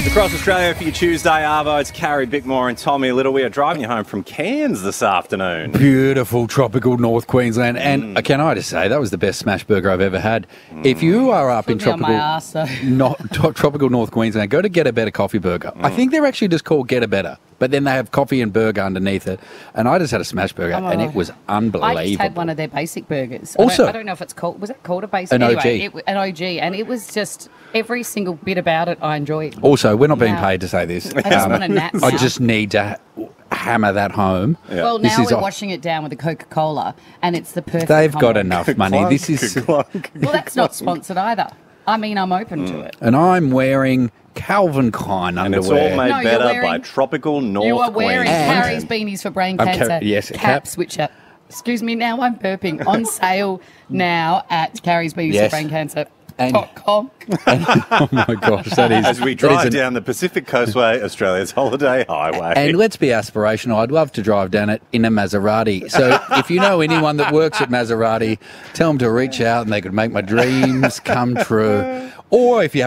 Across Australia for your Tuesday, Arvo, it's Carrie Bickmore and Tommy Little. We are driving you home from Cairns this afternoon. Beautiful tropical North Queensland. And can I just say, that was the best smash burger I've ever had. If you are up in tropical tropical North Queensland, go to Get a Better Coffee Burger. I think they're actually just called Get a Better, but then they have coffee and burger underneath it. And I just had a smash burger, and it was unbelievable. I just had one of their basic burgers. Also, I don't know if it's called, was it called a basic? An OG. Anyway, an OG, and it was just, every single bit about it I enjoyed. Also, we're not being paid to say this. I just want a nap now. I just need to hammer that home. Yeah. Well, now we're washing it down with a Coca-Cola, and it's the perfect They've got combo. enough money. This is... Well, that's not sponsored either. I mean, I'm open to it. And I'm wearing Calvin Klein And underwear. it's all made No, you're better wearing- by tropical North You are wearing Queensland. Carrie's beanies for brain I'm cancer. yes, caps, which are, excuse me, now I'm burping, on sale now at Carrie's Beanies Yes. for brain cancer. And- .com. Oh, my gosh, that is... As we that is drive an- down the Pacific Coastway, Australia's holiday highway. And let's be aspirational. I'd love to drive down it in a Maserati. So if you know anyone that works at Maserati, tell them to reach out and they could make my dreams come true. Or if you